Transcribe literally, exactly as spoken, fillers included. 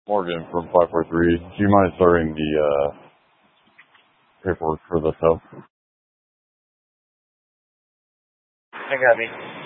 Morgan from five four three. Do you mind starting the uh, paperwork for the tow? I got me.